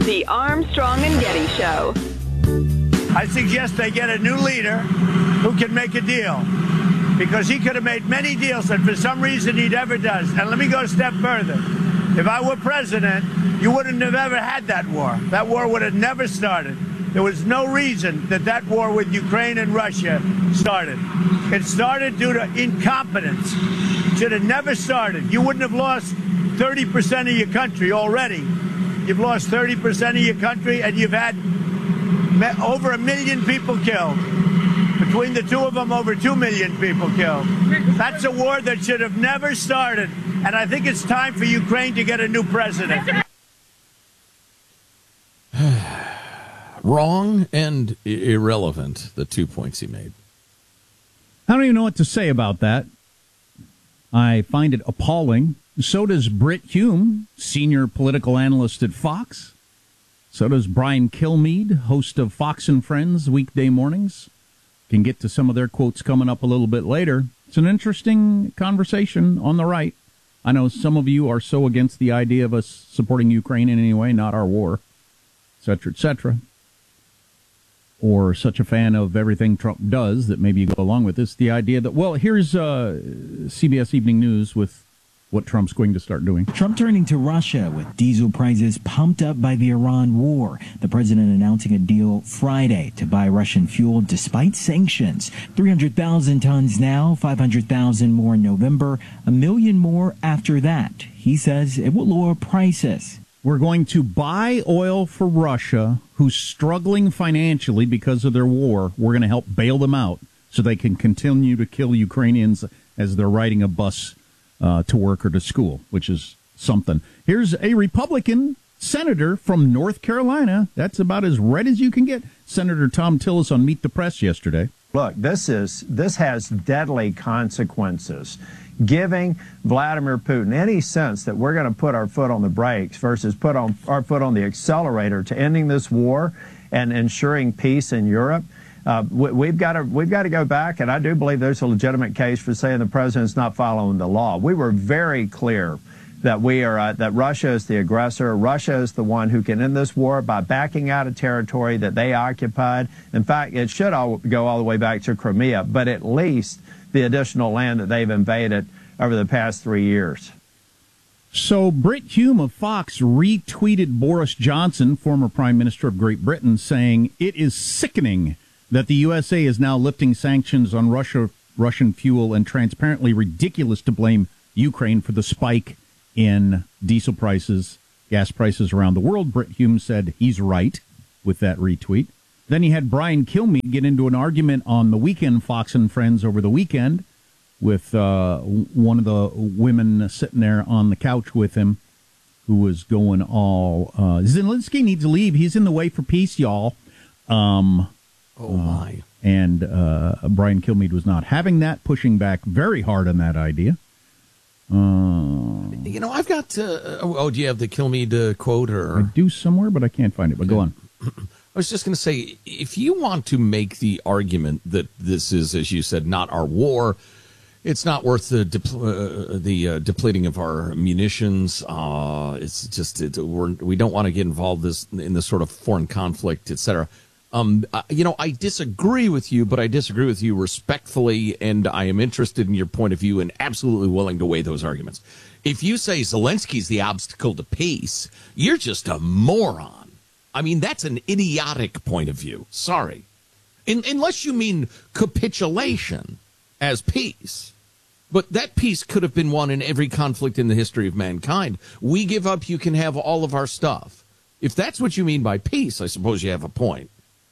The Armstrong and Getty Show. I suggest they get a new leader who can make a deal, because he could have made many deals that for some reason he never does. And let me go a step further. If I were president, you wouldn't have ever had that war. That war would have never started. There was no reason that war with Ukraine and Russia started. It started due to incompetence. It should have never started. You wouldn't have lost 30% of your country already. You've lost 30% of your country, and you've had over 1 million people killed. Between the two of them, over 2 million people killed. That's a war that should have never started. And I think it's time for Ukraine to get a new president. Wrong and irrelevant, the 2 points he made. I don't even know what to say about that. I find it appalling. So does Brit Hume, senior political analyst at Fox. So does Brian Kilmeade, host of Fox and Friends weekday mornings. Can get to some of their quotes coming up a little bit later. It's an interesting conversation on the right. I know some of you are so against the idea of us supporting Ukraine in any way, not our war, etc., etc., or such a fan of everything Trump does that maybe you go along with this. The idea that, well, here's CBS Evening News with what Trump's going to start doing. Trump turning to Russia with diesel prices pumped up by the Iran war. The president announcing a deal Friday to buy Russian fuel despite sanctions. 300,000 tons now, 500,000 more in November, 1 million more after that. He says it will lower prices. We're going to buy oil for Russia, who's struggling financially because of their war. We're going to help bail them out so they can continue to kill Ukrainians as they're riding a bus to work or to school, which is something. Here's a Republican senator from North Carolina. That's about as red as you can get. Senator Tom Tillis on Meet the Press yesterday. Look, this has deadly consequences. Giving Vladimir Putin any sense that we're going to put our foot on the brakes versus put our foot on the accelerator to ending this war and ensuring peace in Europe. We've got to go back, and I do believe there's a legitimate case for saying the president's not following the law. We were very clear that that Russia is the aggressor. Russia is the one who can end this war by backing out of territory that they occupied. In fact, it should go all the way back to Crimea, but at least the additional land that they've invaded over the past 3 years. So Brit Hume of Fox retweeted Boris Johnson, former Prime Minister of Great Britain, saying, "It is sickening that the USA is now lifting sanctions on Russian fuel, and transparently ridiculous to blame Ukraine for the spike in diesel prices, gas prices around the world." Brit Hume said he's right with that retweet. Then he had Brian Kilmeade get into an argument on the weekend, Fox and Friends over the weekend, with one of the women sitting there on the couch with him, who was going all, Zelensky needs to leave. He's in the way for peace, y'all. Oh, my. And Brian Kilmeade was not having that, pushing back very hard on that idea. I've got, do you have the Kilmeade quote? Or? I do somewhere, but I can't find it, but go on. I was just going to say, if you want to make the argument that this is, as you said, not our war, it's not worth the depleting of our munitions. It's just we don't want to get involved in this sort of foreign conflict, etc. I disagree with you, but I disagree with you respectfully, and I am interested in your point of view and absolutely willing to weigh those arguments. If you say Zelensky's the obstacle to peace, you're just a moron. I mean, that's an idiotic point of view. Sorry. Unless you mean capitulation as peace. But that peace could have been won in every conflict in the history of mankind. We give up, you can have all of our stuff. If that's what you mean by peace, I suppose you have a point.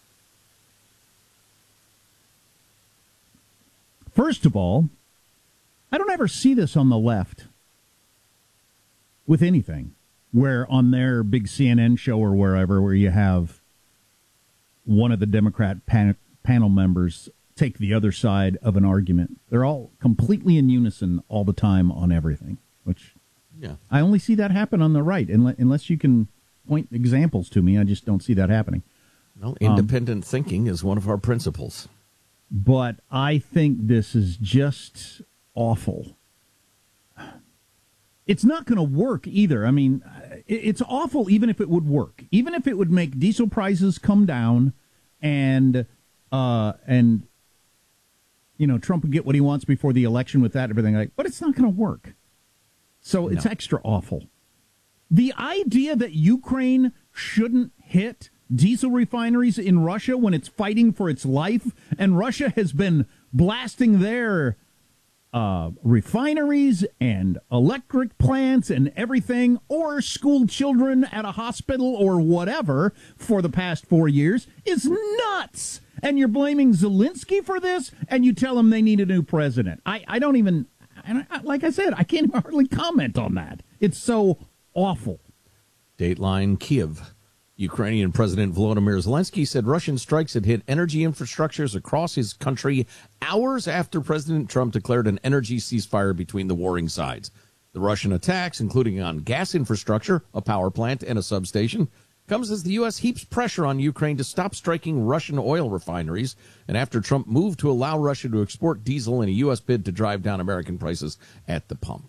First of all, I don't ever see this on the left with anything, where on their big CNN show or wherever, where you have one of the Democrat panel members take the other side of an argument. They're all completely in unison all the time on everything, which I only see that happen on the right. Unless you can point examples to me, I just don't see that happening. Well, independent thinking is one of our principles. But I think this is just awful. It's not going to work either. I mean, it's awful even if it would work. even if it would make diesel prices come down and Trump would get what he wants before the election with that and everything, but it's not going to work. So it's extra awful. The idea that Ukraine shouldn't hit diesel refineries in Russia when it's fighting for its life, and Russia has been blasting their refineries and electric plants and everything, or school children at a hospital or whatever for the past 4 years, is nuts. And you're blaming Zelensky for this, and you tell him they need a new president. I don't even, like I said, I can't hardly comment on that. It's so awful. Dateline Kyiv. Ukrainian President Volodymyr Zelensky said Russian strikes had hit energy infrastructures across his country hours after President Trump declared an energy ceasefire between the warring sides. The Russian attacks, including on gas infrastructure, a power plant, and a substation, comes as the U.S. heaps pressure on Ukraine to stop striking Russian oil refineries, and after Trump moved to allow Russia to export diesel in a U.S. bid to drive down American prices at the pump.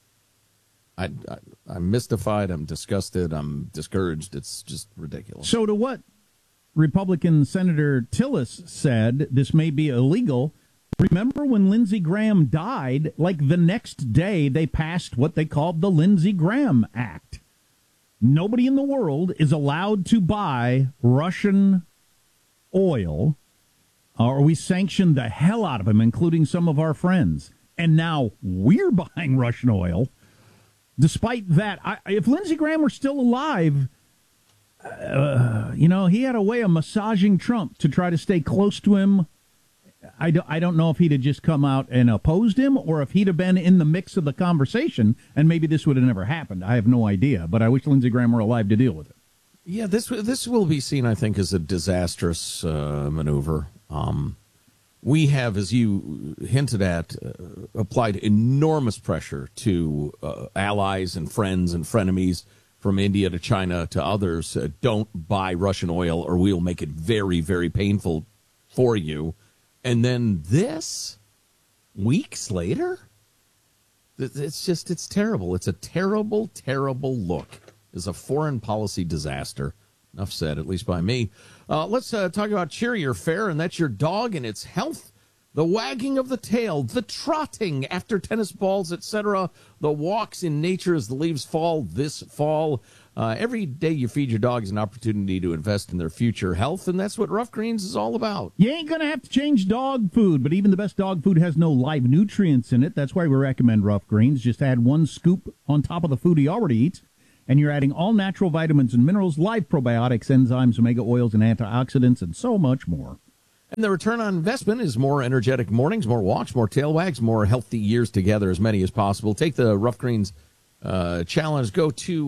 I'm mystified, I'm disgusted, I'm discouraged. It's just ridiculous. So to what Republican Senator Tillis said, this may be illegal. Remember when Lindsey Graham died, like the next day they passed what they called the Lindsey Graham Act. Nobody in the world is allowed to buy Russian oil, or we sanctioned the hell out of them, including some of our friends. And now we're buying Russian oil. Despite that, if Lindsey Graham were still alive, he had a way of massaging Trump to try to stay close to him. I don't know if he'd have just come out and opposed him, or if he'd have been in the mix of the conversation, and maybe this would have never happened. I have no idea, but I wish Lindsey Graham were alive to deal with it. Yeah, this will be seen, I think, as a disastrous maneuver. We have, as you hinted at, applied enormous pressure to allies and friends and frenemies from India to China to others. Don't buy Russian oil or we'll make it very, very painful for you. And then this, weeks later, it's terrible. It's a terrible, terrible look. It's a foreign policy disaster. Enough said, at least by me. Let's talk about cheerier fare, and that's your dog and its health. The wagging of the tail, the trotting after tennis balls, etc., the walks in nature as the leaves fall this fall. Every day you feed your dog is an opportunity to invest in their future health, and that's what Rough Greens is all about. You ain't going to have to change dog food, but even the best dog food has no live nutrients in it. That's why we recommend Rough Greens. Just add 1 scoop on top of the food he already eats, and you're adding all natural vitamins and minerals, live probiotics, enzymes, omega oils, and antioxidants, and so much more. And the return on investment is more energetic mornings, more walks, more tail wags, more healthy years together, as many as possible. Take the Rough Greens challenge. Go to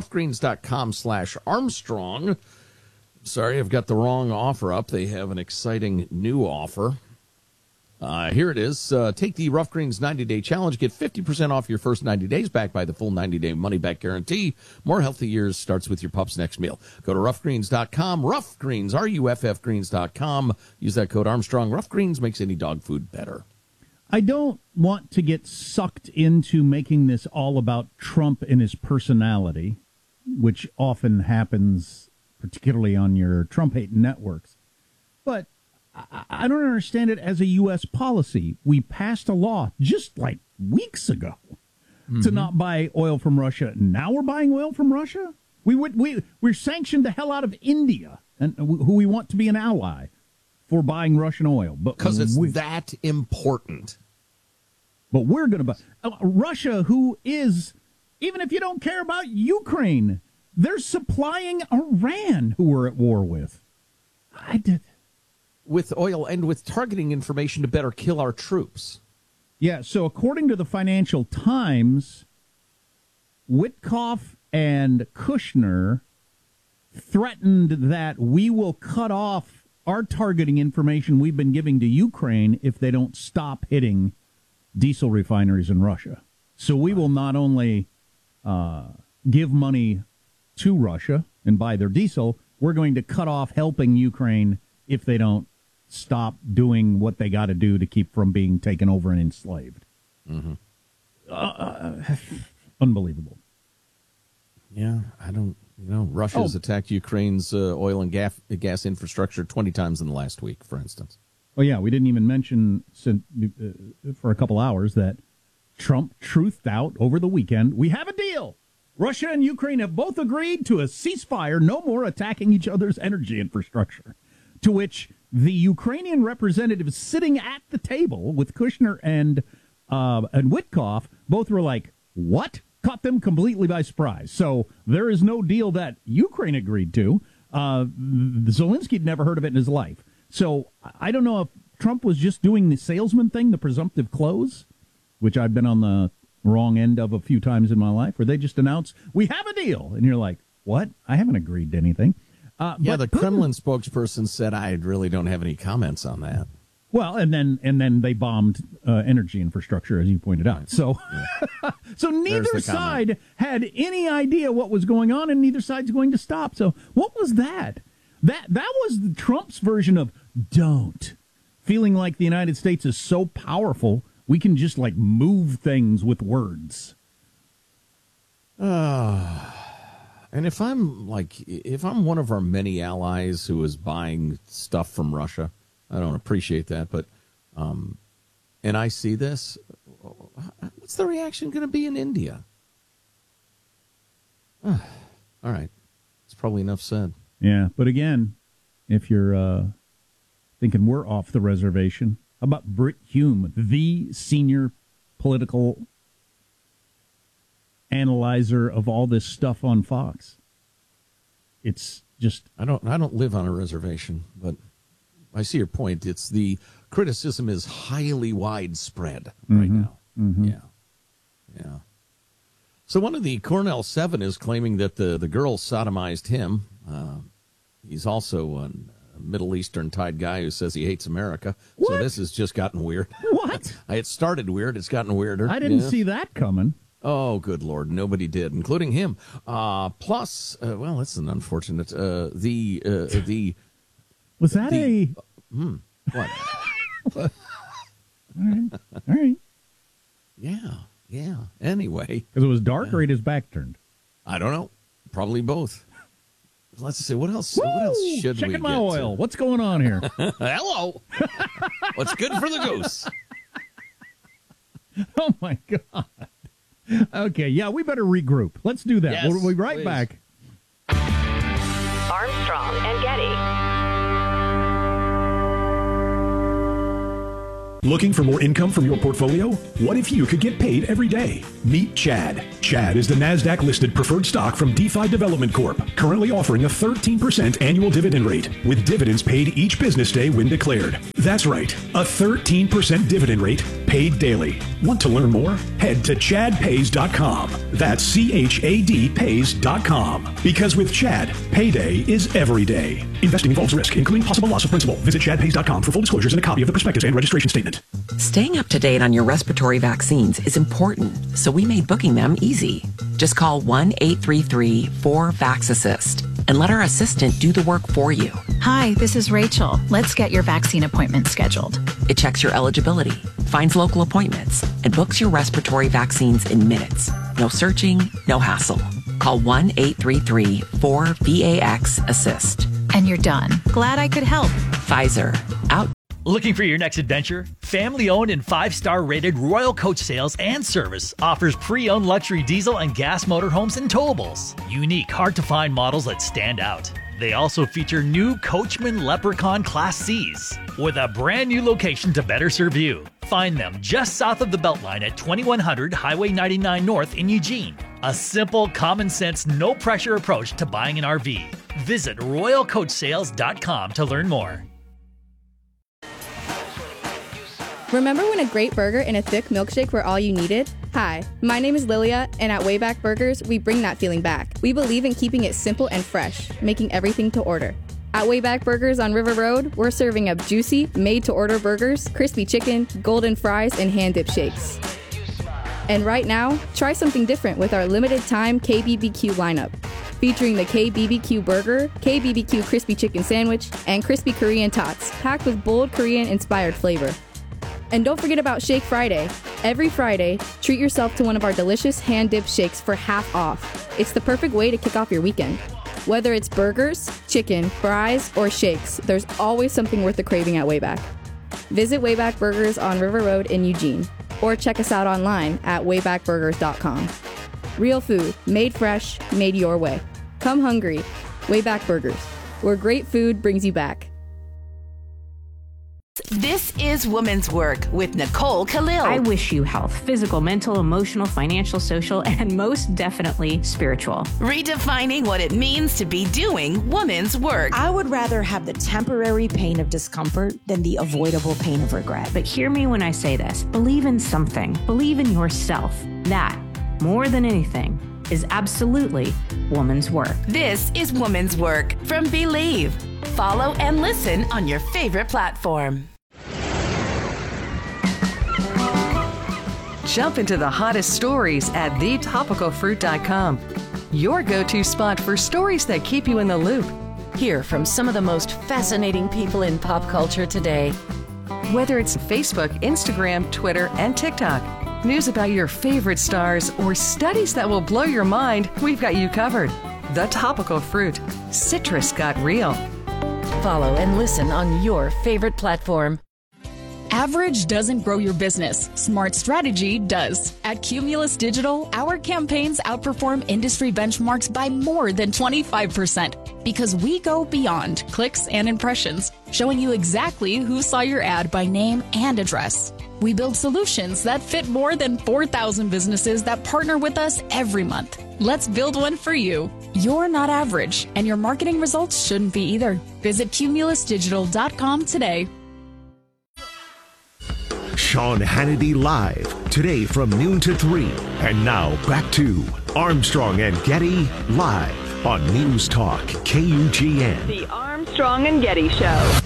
roughgreens.com/Armstrong. Sorry, I've got the wrong offer up. They have an exciting new offer. Here it is. Take the Rough Greens 90-day challenge. Get 50% off your first 90 days, backed by the full 90-day money-back guarantee. More healthy years starts with your pup's next meal. Go to roughgreens.com. Rough Greens, RUFFgreens.com. Use that code Armstrong. Rough Greens makes any dog food better. I don't want to get sucked into making this all about Trump and his personality, which often happens, particularly on your Trump-hating networks. But I don't understand it as a U.S. policy. We passed a law just like weeks ago to not buy oil from Russia. Now we're buying oil from Russia? We're sanctioned the hell out of India, and who we want to be an ally, for buying Russian oil. Because it's that important. But we're going to buy Russia, who is, even if you don't care about Ukraine, they're supplying Iran, who we're at war with. With oil and with targeting information to better kill our troops. Yeah, so according to the Financial Times, Witkoff and Kushner threatened that we will cut off our targeting information we've been giving to Ukraine if they don't stop hitting diesel refineries in Russia. So we will not only give money to Russia and buy their diesel, we're going to cut off helping Ukraine if they don't stop doing what they got to do to keep from being taken over and enslaved. Mm-hmm. Unbelievable. Yeah, I don't Russia's attacked Ukraine's oil and gas infrastructure 20 times in the last week, for instance. Oh, yeah, we didn't even mention for a couple hours that Trump truthed out over the weekend, we have a deal. Russia and Ukraine have both agreed to a ceasefire, no more attacking each other's energy infrastructure. To which the Ukrainian representatives sitting at the table with Kushner and Witkoff both were like, what? Caught them completely by surprise. So there is no deal that Ukraine agreed to. Zelensky had never heard of it in his life. So I don't know if Trump was just doing the salesman thing, the presumptive close, which I've been on the wrong end of a few times in my life, where they just announce, we have a deal. And you're like, what? I haven't agreed to anything. But the Kremlin spokesperson said, I really don't have any comments on that. Well, and then they bombed energy infrastructure, as you pointed out. So, so neither side had any idea what was going on, and neither side's going to stop. So, what was that? That was Trump's version of don't. Feeling like the United States is so powerful, we can just move things with words. And if I'm one of our many allies who is buying stuff from Russia, I don't appreciate that, but and I see this, what's the reaction going to be in India? All right, it's probably enough said. Yeah, but again, if you're thinking we're off the reservation, how about Brit Hume, the senior political analyzer of all this stuff on Fox? It's just I don't live on a reservation, but I see your point. It's the criticism is highly widespread right now. Mm-hmm. Yeah. So one of the Cornell 7 is claiming that the girl sodomized him. He's also a Middle Eastern-type guy who says he hates America. What? So this has just gotten weird. What? It started weird. It's gotten weirder. I didn't see that coming. Oh, good Lord. Nobody did, including him. Plus, well, that's an unfortunate. The Was that what? All right. Yeah. Anyway. Because it was dark or he had his back turned? I don't know. Probably both. Let's see. What else? Woo! What else should Checking we my get oil. to? What's going on here? Hello. What's good for the goose? Oh, my God. Okay, yeah, we better regroup. Let's do that. Yes, We'll be right please. back. Armstrong and Getty. Looking for more income from your portfolio? What if you could get paid every day? Meet Chad. Chad is the NASDAQ-listed preferred stock from DeFi Development Corp., currently offering a 13% annual dividend rate, with dividends paid each business day when declared. That's right, a 13% dividend rate paid daily. Want to learn more? Head to chadpays.com. That's CHAD pays.com. Because with Chad, payday is every day. Investing involves risk, including possible loss of principal. Visit chadpays.com for full disclosures and a copy of the prospectus and registration statement. Staying up to date on your respiratory vaccines is important, so we made booking them easy. Just call 1-833-4-VAX-ASSIST and let our assistant do the work for you. Hi, this is Rachel. Let's get your vaccine appointment scheduled. It checks your eligibility, finds local appointments, and books your respiratory vaccines in minutes. No searching, no hassle. Call 1-833-4-VAX-ASSIST. And you're done. Glad I could help. Pfizer. Out. Looking for your next adventure? Family-owned and 5-star rated Royal Coach Sales and Service offers pre-owned luxury diesel and gas motorhomes and towables. Unique, hard-to-find models that stand out. They also feature new Coachman Leprechaun Class Cs with a brand new location to better serve you. Find them just south of the Beltline at 2100 Highway 99 North in Eugene. A simple, common-sense, no-pressure approach to buying an RV. Visit RoyalCoachSales.com to learn more. Remember when a great burger and a thick milkshake were all you needed? Hi, my name is Lilia, and at Wayback Burgers, we bring that feeling back. We believe in keeping it simple and fresh, making everything to order. At Wayback Burgers on River Road, we're serving up juicy, made-to-order burgers, crispy chicken, golden fries, and hand-dip shakes. And right now, try something different with our limited-time KBBQ lineup, featuring the KBBQ Burger, KBBQ Crispy Chicken Sandwich, and Crispy Korean Tots, packed with bold Korean-inspired flavor. And don't forget about Shake Friday. Every Friday, treat yourself to one of our delicious hand-dipped shakes for half off. It's the perfect way to kick off your weekend. Whether it's burgers, chicken, fries, or shakes, there's always something worth the craving at Wayback. Visit Wayback Burgers on River Road in Eugene, or check us out online at waybackburgers.com. Real food, made fresh, made your way. Come hungry. Wayback Burgers, where great food brings you back. This is Women's Work with Nicole Khalil. I wish you health, physical, mental, emotional, financial, social, and most definitely spiritual. Redefining what it means to be doing women's work. I would rather have the temporary pain of discomfort than the avoidable pain of regret. But hear me when I say this. Believe in something. Believe in yourself. That, more than anything, is absolutely woman's work. This is Women's Work from Believe. Follow and listen on your favorite platform. Jump into the hottest stories at thetopicalfruit.com. Your go-to spot for stories that keep you in the loop. Hear from some of the most fascinating people in pop culture today. Whether it's Facebook, Instagram, Twitter, and TikTok, news about your favorite stars, or studies that will blow your mind, we've got you covered. The Topical Fruit. Citrus got real. Follow and listen on your favorite platform. Average doesn't grow your business. Smart strategy does. At Cumulus Digital, our campaigns outperform industry benchmarks by more than 25% because we go beyond clicks and impressions, showing you exactly who saw your ad by name and address. We build solutions that fit more than 4,000 businesses that partner with us every month. Let's build one for you. You're not average, and your marketing results shouldn't be either. Visit cumulusdigital.com today. Sean Hannity Live, today from noon to 3. And now back to Armstrong and Getty Live on News Talk KUGN. The Armstrong and Getty Show.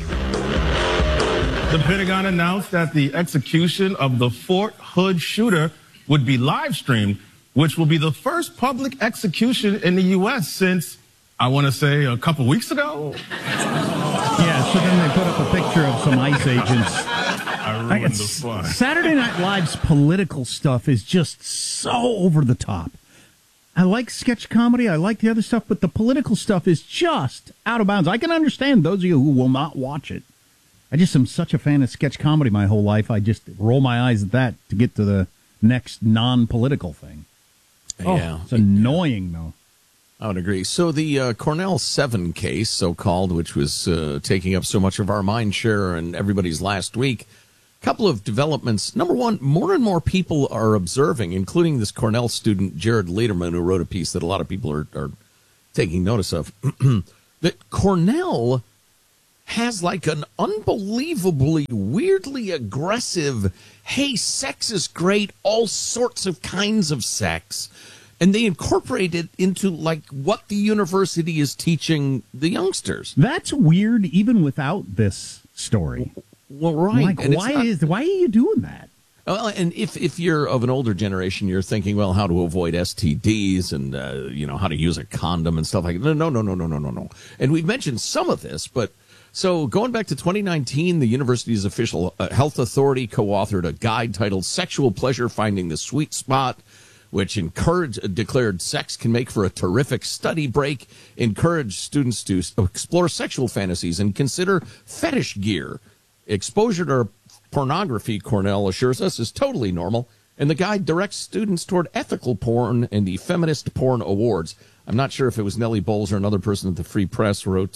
The Pentagon announced that the execution of the Fort Hood shooter would be live streamed, which will be the first public execution in the U.S. since, I want to say, a couple weeks ago. Yeah, so then they put up a picture of some ICE agents. I ruined the fun. Saturday Night Live's political stuff is just so over the top. I like sketch comedy, I like the other stuff, but the political stuff is just out of bounds. I can understand those of you who will not watch it. I just am such a fan of sketch comedy my whole life. I just roll my eyes at that to get to the next non-political thing. Yeah. It's annoying, though. I would agree. So the Cornell 7 case, so-called, which was taking up so much of our mind share and everybody's last week, a couple of developments. Number one, more and more people are observing, including this Cornell student, Jared Lederman, who wrote a piece that a lot of people are taking notice of, that Cornell has like an unbelievably, weirdly aggressive, hey, sex is great, all sorts of kinds of sex. And they incorporate it into like what the university is teaching the youngsters. That's weird even without this story. Well, right. Like, why are you doing that? Well, and if you're of an older generation, you're thinking, well, how to avoid STDs and, how to use a condom and stuff like that. No. And we've mentioned some of this, but so going back to 2019, the university's official health authority co-authored a guide titled Sexual Pleasure Finding the Sweet Spot, which declared sex can make for a terrific study break, encouraged students to explore sexual fantasies and consider fetish gear. Exposure to pornography, Cornell assures us, is totally normal, and the guide directs students toward ethical porn and the Feminist Porn Awards. I'm not sure if it was Nellie Bowles or another person at the Free Press wrote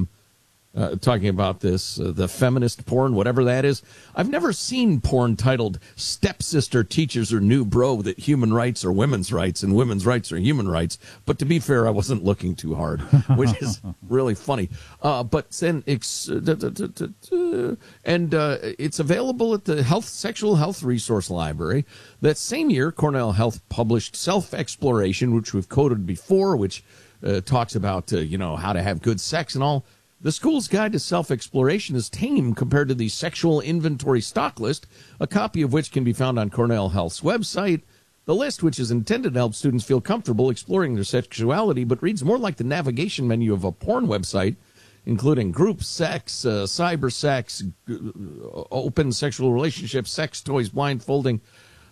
talking about this, the feminist porn, whatever that is. I've never seen porn titled Stepsister Teaches Her New Bro that human rights are women's rights and women's rights are human rights. But to be fair, I wasn't looking too hard, which is really funny. But then it's available at the Sexual Health Resource Library. That same year, Cornell Health published Self-Exploration, which we've quoted before, which talks about, how to have good sex and all. The school's guide to self-exploration is tame compared to the sexual inventory stock list, a copy of which can be found on Cornell Health's website. The list, which is intended to help students feel comfortable exploring their sexuality, but reads more like the navigation menu of a porn website, including group sex, cyber sex, open sexual relationships, sex toys, blindfolding.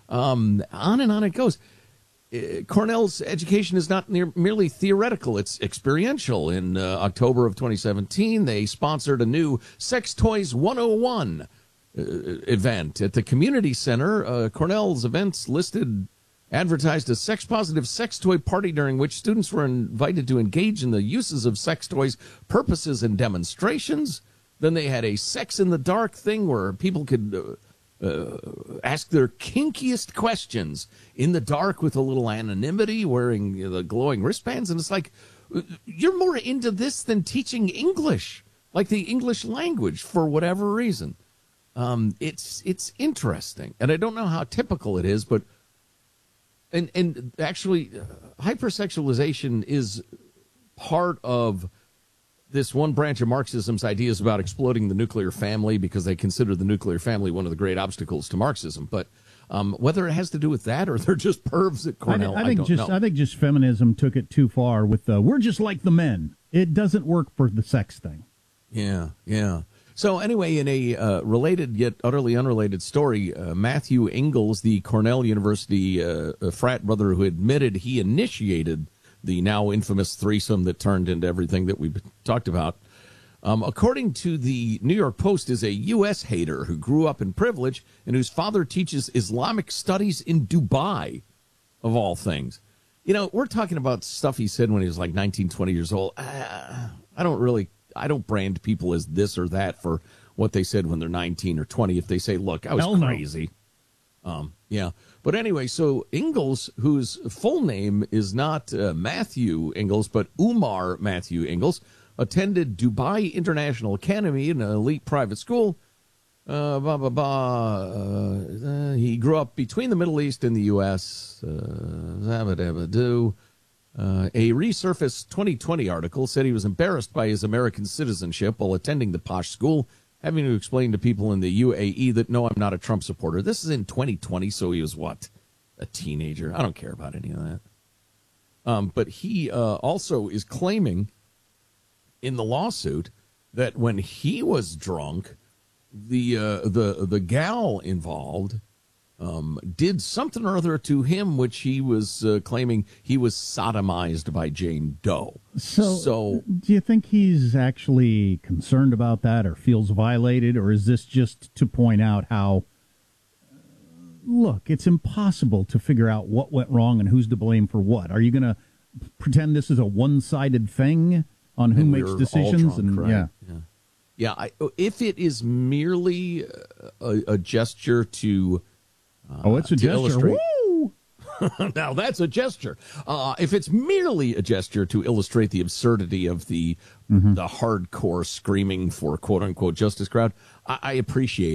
On and on it goes. Cornell's education is not merely theoretical, it's experiential. In October of 2017, they sponsored a new Sex Toys 101 event at the community center. Cornell's events advertised a sex-positive sex toy party during which students were invited to engage in the uses of sex toys, purposes, and demonstrations. Then they had a sex in the dark thing where people could ask their kinkiest questions in the dark with a little anonymity, wearing the glowing wristbands. And it's like, you're more into this than teaching English, like the English language, for whatever reason. It's interesting. And I don't know how typical it is, but and actually hypersexualization is part of this one branch of Marxism's ideas about exploding the nuclear family, because they consider the nuclear family one of the great obstacles to Marxism. But whether it has to do with that or they're just pervs at Cornell, I don't know. I think just feminism took it too far with we're just like the men. It doesn't work for the sex thing. Yeah. So anyway, in a related yet utterly unrelated story, Matthew Ingalls, the Cornell University frat brother who admitted he initiated the now infamous threesome that turned into everything that we've talked about, according to the New York Post, is a U.S. hater who grew up in privilege and whose father teaches Islamic studies in Dubai, of all things. You know, we're talking about stuff he said when he was like 19, 20 years old. I don't brand people as this or that for what they said when they're 19 or 20 if they say, look, I was crazy. Yeah. But anyway, so Ingalls, whose full name is not Matthew Ingalls, but Umar Matthew Ingalls, attended Dubai International Academy, an elite private school. He grew up between the Middle East and the U.S. A resurfaced 2020 article said he was embarrassed by his American citizenship while attending the posh school, having to explain to people in the UAE that, no, I'm not a Trump supporter. This is in 2020, so he was, what, a teenager? I don't care about any of that. But he also is claiming in the lawsuit that when he was drunk, the gal involved did something or other to him, which he was claiming he was sodomized by Jane Doe. So do you think he's actually concerned about that or feels violated, or is this just to point out how, look, it's impossible to figure out what went wrong and who's to blame for what? Are you going to pretend this is a one-sided thing on who makes decisions? Drunk, right? Yeah. If it is merely a gesture to... it's a gesture. Woo! Now that's a gesture. If it's merely a gesture to illustrate the absurdity of the hardcore screaming for quote unquote justice crowd, I appreciate it.